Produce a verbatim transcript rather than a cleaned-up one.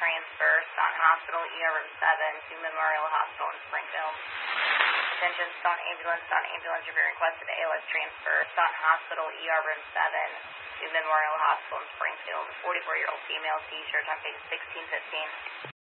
transfer, Staunton Hospital, E R Room seven to Memorial Hospital in Springfield. Attention, Staunton Ambulance, Staunton Ambulance, you're being requested to A L S transfer, Staunton Hospital, E R Room seven to Memorial Hospital in Springfield. forty-four-year-old female, T-shirt, time date sixteen fifteen.